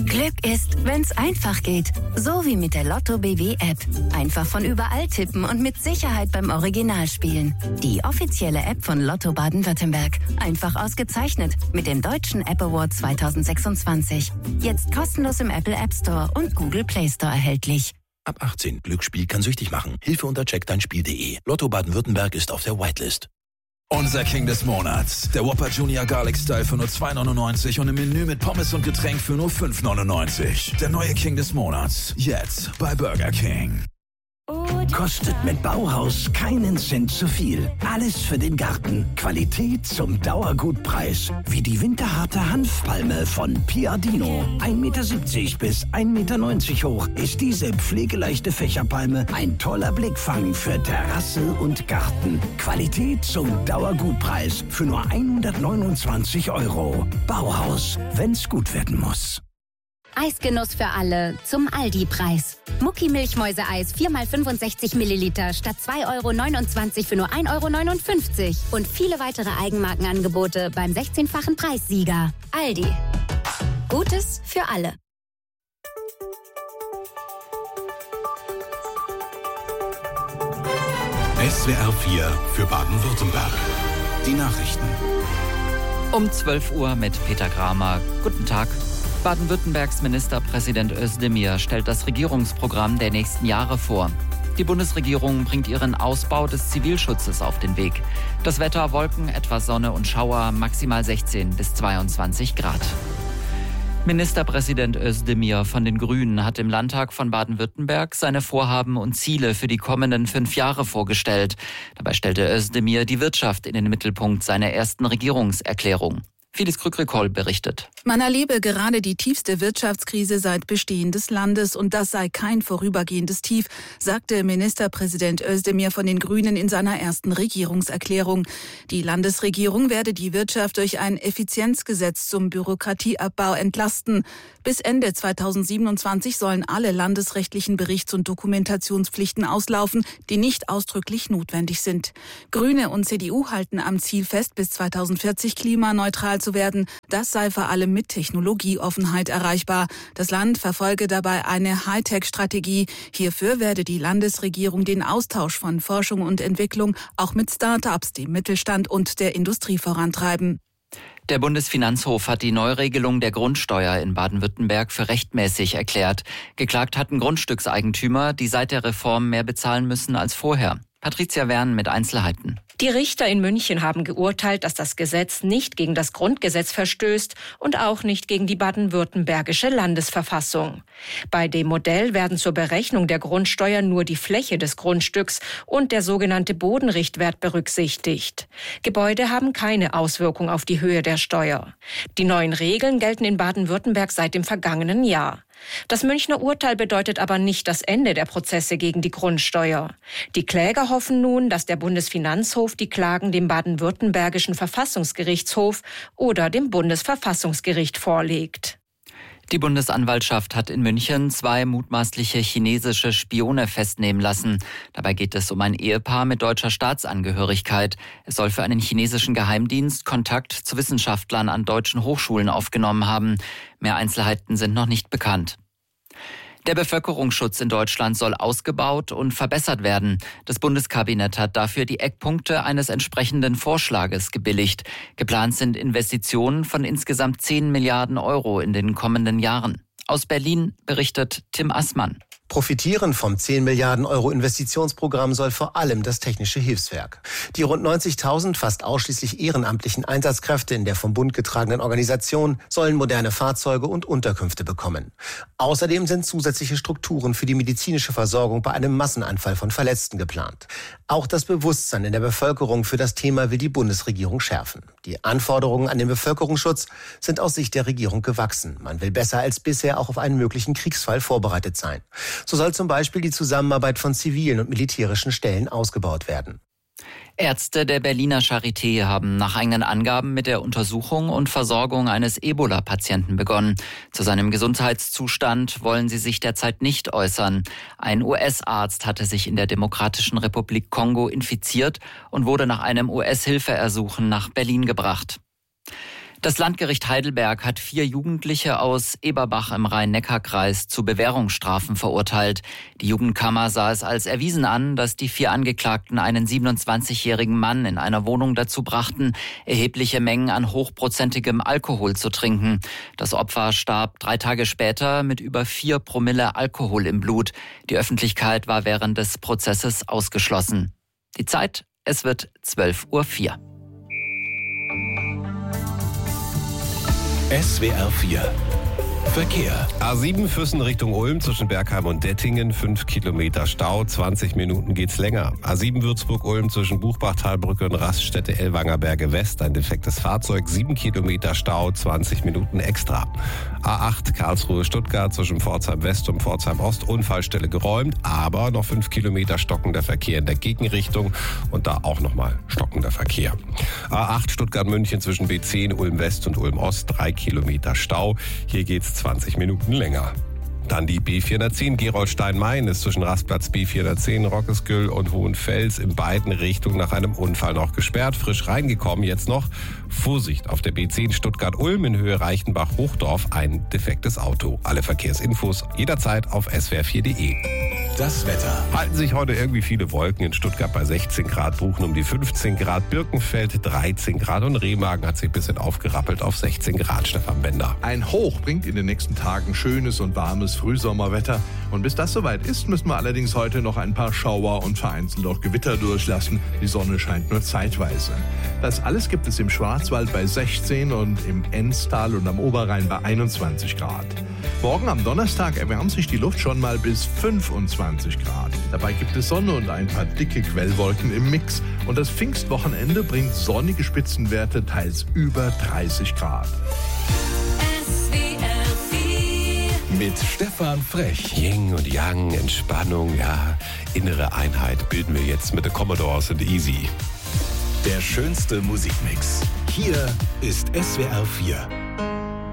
Glück ist, wenn's einfach geht. So wie mit der Lotto BW App. Einfach von überall tippen und mit Sicherheit beim Original spielen. Die offizielle App von Lotto Baden-Württemberg. Einfach ausgezeichnet mit dem Deutschen App Award 2026. Jetzt kostenlos im Apple App Store und Google Play Store erhältlich. Ab 18. Glücksspiel kann süchtig machen. Hilfe unter checkdeinspiel.de. Lotto Baden-Württemberg ist auf der Whitelist. Unser King des Monats. Der Whopper Junior Garlic Style für nur 2,99 und im Menü mit Pommes und Getränk für nur 5,99. Der neue King des Monats. Jetzt bei Burger King. Kostet mit Bauhaus keinen Cent zu viel. Alles für den Garten. Qualität zum Dauergutpreis. Wie die winterharte Hanfpalme von Piadino. 1,70 Meter bis 1,90 Meter hoch ist diese pflegeleichte Fächerpalme ein toller Blickfang für Terrasse und Garten. Qualität zum Dauergutpreis für nur 129 €. Bauhaus, wenn's gut werden muss. Eisgenuss für alle zum Aldi-Preis. Mucki-Milchmäuse-Eis 4x65 Milliliter statt 2,29 € für nur 1,59 € und viele weitere Eigenmarkenangebote beim 16-fachen Preissieger. Aldi. Gutes für alle. SWR 4 für Baden-Württemberg. Die Nachrichten. Um 12 Uhr mit Peter Kramer. Guten Tag. Baden-Württembergs Ministerpräsident Özdemir stellt das Regierungsprogramm der nächsten Jahre vor. Die Bundesregierung bringt ihren Ausbau des Zivilschutzes auf den Weg. Das Wetter: Wolken, etwas Sonne und Schauer, maximal 16 bis 22 Grad. Ministerpräsident Özdemir von den Grünen hat im Landtag von Baden-Württemberg seine Vorhaben und Ziele für die kommenden 5 Jahre vorgestellt. Dabei stellte Özdemir die Wirtschaft in den Mittelpunkt seiner ersten Regierungserklärung. Phyllis Krück-Ricol berichtet. Man erlebe gerade die tiefste Wirtschaftskrise seit Bestehen des Landes und das sei kein vorübergehendes Tief, sagte Ministerpräsident Özdemir von den Grünen in seiner ersten Regierungserklärung. Die Landesregierung werde die Wirtschaft durch ein Effizienzgesetz zum Bürokratieabbau entlasten. Bis Ende 2027 sollen alle landesrechtlichen Berichts- und Dokumentationspflichten auslaufen, die nicht ausdrücklich notwendig sind. Grüne und CDU halten am Ziel fest, bis 2040 klimaneutral zu werden. Das sei vor allem mit Technologieoffenheit erreichbar. Das Land verfolge dabei eine Hightech-Strategie. Hierfür werde die Landesregierung den Austausch von Forschung und Entwicklung auch mit Start-ups, dem Mittelstand und der Industrie vorantreiben. Der Bundesfinanzhof hat die Neuregelung der Grundsteuer in Baden-Württemberg für rechtmäßig erklärt. Geklagt hatten Grundstückseigentümer, die seit der Reform mehr bezahlen müssen als vorher. Patricia Wern mit Einzelheiten. Die Richter in München haben geurteilt, dass das Gesetz nicht gegen das Grundgesetz verstößt und auch nicht gegen die baden-württembergische Landesverfassung. Bei dem Modell werden zur Berechnung der Grundsteuer nur die Fläche des Grundstücks und der sogenannte Bodenrichtwert berücksichtigt. Gebäude haben keine Auswirkung auf die Höhe der Steuer. Die neuen Regeln gelten in Baden-Württemberg seit dem vergangenen Jahr. Das Münchner Urteil bedeutet aber nicht das Ende der Prozesse gegen die Grundsteuer. Die Kläger hoffen nun, dass der Bundesfinanzhof die Klagen dem baden-württembergischen Verfassungsgerichtshof oder dem Bundesverfassungsgericht vorlegt. Die Bundesanwaltschaft hat in München 2 mutmaßliche chinesische Spione festnehmen lassen. Dabei geht es um ein Ehepaar mit deutscher Staatsangehörigkeit. Es soll für einen chinesischen Geheimdienst Kontakt zu Wissenschaftlern an deutschen Hochschulen aufgenommen haben. Mehr Einzelheiten sind noch nicht bekannt. Der Bevölkerungsschutz in Deutschland soll ausgebaut und verbessert werden. Das Bundeskabinett hat dafür die Eckpunkte eines entsprechenden Vorschlages gebilligt. Geplant sind Investitionen von insgesamt 10 Milliarden € in den kommenden Jahren. Aus Berlin berichtet Tim Assmann. Profitieren vom 10 Milliarden € Investitionsprogramm soll vor allem das Technische Hilfswerk. Die rund 90.000 fast ausschließlich ehrenamtlichen Einsatzkräfte in der vom Bund getragenen Organisation sollen moderne Fahrzeuge und Unterkünfte bekommen. Außerdem sind zusätzliche Strukturen für die medizinische Versorgung bei einem Massenanfall von Verletzten geplant. Auch das Bewusstsein in der Bevölkerung für das Thema will die Bundesregierung schärfen. Die Anforderungen an den Bevölkerungsschutz sind aus Sicht der Regierung gewachsen. Man will besser als bisher auch auf einen möglichen Kriegsfall vorbereitet sein. So soll zum Beispiel die Zusammenarbeit von zivilen und militärischen Stellen ausgebaut werden. Ärzte der Berliner Charité haben nach eigenen Angaben mit der Untersuchung und Versorgung eines Ebola-Patienten begonnen. Zu seinem Gesundheitszustand wollen sie sich derzeit nicht äußern. Ein US-Arzt hatte sich in der Demokratischen Republik Kongo infiziert und wurde nach einem US-Hilfeersuchen nach Berlin gebracht. Das Landgericht Heidelberg hat 4 Jugendliche aus Eberbach im Rhein-Neckar-Kreis zu Bewährungsstrafen verurteilt. Die Jugendkammer sah es als erwiesen an, dass die 4 Angeklagten einen 27-jährigen Mann in einer Wohnung dazu brachten, erhebliche Mengen an hochprozentigem Alkohol zu trinken. Das Opfer starb 3 Tage später mit über 4 Promille Alkohol im Blut. Die Öffentlichkeit war während des Prozesses ausgeschlossen. Die Zeit, es wird 12:04 Uhr. SWR 4 Verkehr. A7 Füssen Richtung Ulm zwischen Bergheim und Dettingen, 5 Kilometer Stau, 20 Minuten geht's länger. A7 Würzburg-Ulm zwischen Buchbach-Talbrücke und Raststätte Ellwangerberge West, ein defektes Fahrzeug, 7 Kilometer Stau, 20 Minuten extra. A8 Karlsruhe-Stuttgart zwischen Pforzheim West und Pforzheim Ost, Unfallstelle geräumt, aber noch 5 Kilometer stockender Verkehr in der Gegenrichtung und da auch nochmal stockender Verkehr. A8 Stuttgart-München zwischen B10 Ulm West und Ulm Ost, 3 Kilometer Stau, hier geht's 20 Minuten länger. Dann die B410 Gerolstein-Main ist zwischen Rastplatz B410 Rockesgüll und Hohenfels in beiden Richtungen nach einem Unfall noch gesperrt. Frisch reingekommen jetzt noch. Vorsicht auf der B10 Stuttgart-Ulm in Höhe Reichenbach-Hochdorf, ein defektes Auto. Alle Verkehrsinfos jederzeit auf swr4.de. Das Wetter. Halten sich heute irgendwie viele Wolken in Stuttgart bei 16 Grad, Buchen um die 15 Grad, Birkenfeld 13 Grad und Remagen hat sich ein bisschen aufgerappelt auf 16 Grad, Stefan Bender. Ein Hoch bringt in den nächsten Tagen schönes und warmes Frühsommerwetter. Und bis das soweit ist, müssen wir allerdings heute noch ein paar Schauer und vereinzelt auch Gewitter durchlassen. Die Sonne scheint nur zeitweise. Das alles gibt es im Schwarzwald bei 16 und im Enztal und am Oberrhein bei 21 Grad. Morgen am Donnerstag erwärmt sich die Luft schon mal bis 25 Grad. Dabei gibt es Sonne und ein paar dicke Quellwolken im Mix. Und das Pfingstwochenende bringt sonnige Spitzenwerte, teils über 30 Grad. Mit Stefan Frech. Yin und Yang, Entspannung, ja, innere Einheit bilden wir jetzt mit The Commodores und Easy. Der schönste Musikmix. Hier ist SWR 4.